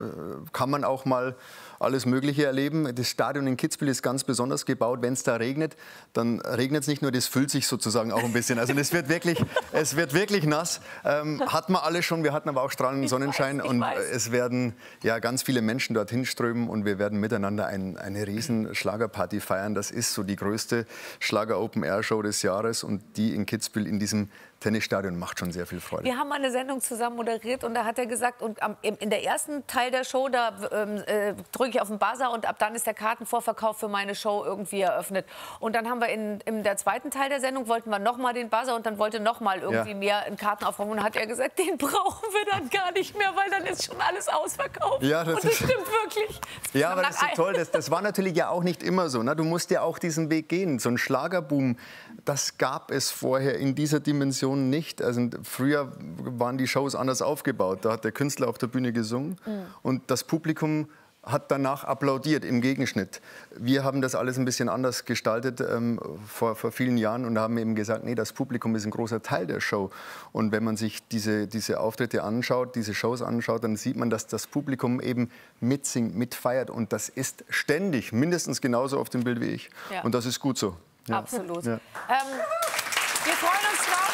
kann man auch mal alles Mögliche erleben. Das Stadion in Kitzbühel ist ganz besonders gebaut. Wenn es da regnet, dann regnet es nicht nur, das füllt sich sozusagen auch ein bisschen. Also es wird wirklich nass. Hatten wir alle schon, wir hatten aber auch strahlenden Sonnenschein. Und es werden ja ganz viele Menschen dorthin strömen und wir werden miteinander eine riesen Schlagerparty feiern. Das ist so die größte Schlager-Open-Air-Show des Jahres und die in Kitzbühel in diesem Tennisstadion macht schon sehr viel Freude. Wir haben mal eine Sendung zusammen moderiert und da hat er gesagt, und in der ersten Teil der Show, da drücke ich auf den Buzzer und ab dann ist der Kartenvorverkauf für meine Show irgendwie eröffnet. Und dann haben wir in der zweiten Teil der Sendung, wollten wir noch mal den Buzzer und dann wollte noch mal irgendwie mehr Karten aufräumen. Und dann hat er gesagt, den brauchen wir dann gar nicht mehr, weil dann ist schon alles ausverkauft. Ja, das stimmt wirklich. Ja, aber das ist so toll. Das war natürlich ja auch nicht immer so. Ne? Du musst ja auch diesen Weg gehen. So ein Schlagerboom, das gab es vorher in dieser Dimension nicht. Also früher waren die Shows anders aufgebaut. Da hat der Künstler auf der Bühne gesungen und das Publikum hat danach applaudiert im Gegenschnitt. Wir haben das alles ein bisschen anders gestaltet vor vielen Jahren und haben eben gesagt, nee, das Publikum ist ein großer Teil der Show. Und wenn man sich diese Auftritte anschaut, diese Shows anschaut, dann sieht man, dass das Publikum eben mitsingt, mitfeiert. Und das ist ständig mindestens genauso auf dem Bild wie ich. Ja. Und das ist gut so. Ja. Absolut. Ja. Wir freuen uns drauf.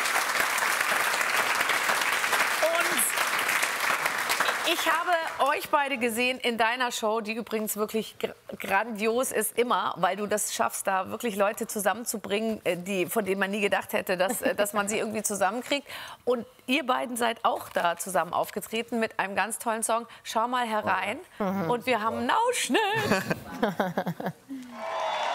Ich habe euch beide gesehen in deiner Show, die übrigens wirklich grandios ist immer, weil du das schaffst, da wirklich Leute zusammenzubringen, von denen man nie gedacht hätte, dass man sie irgendwie zusammenkriegt. Und ihr beiden seid auch da zusammen aufgetreten mit einem ganz tollen Song, Schau mal herein. Und wir haben einen Ausschnitt.